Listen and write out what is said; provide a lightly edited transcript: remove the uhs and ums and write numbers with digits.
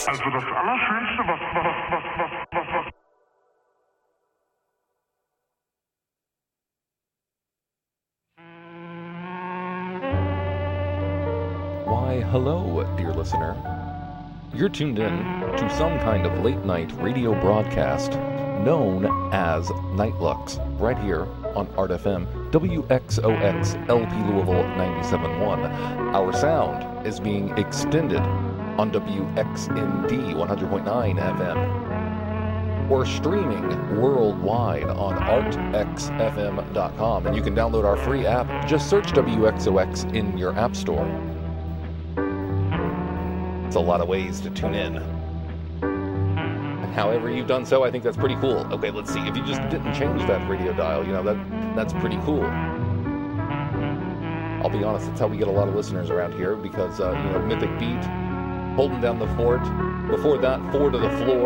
Also das Allerschönste, was Why, hello, dear listener. You're tuned in to some kind of late-night radio broadcast known as Nightlux, right here on Art FM, WXOX LP Louisville 97.1. Our sound is being extended on WXND 100.9 FM. We're streaming worldwide on artxfm.com, and you can download our free app. Just search WXOX in your app store. It's a lot of ways to tune in. And however you've done so, I think that's pretty cool. Okay, let's see. If you just didn't change that radio dial, that's pretty cool. I'll be honest, that's how we get a lot of listeners around here because, Mythic Beat, Holding Down the Fort. Before that, Four to the Floor.